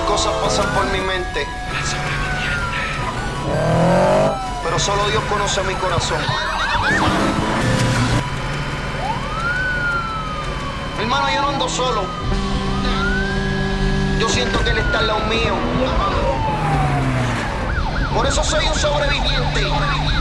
cosas pasan por mi mente, pero solo Dios conoce mi corazón. Hermano, yo no ando solo. Yo siento que Él está al lado mío. Por eso soy un sobreviviente.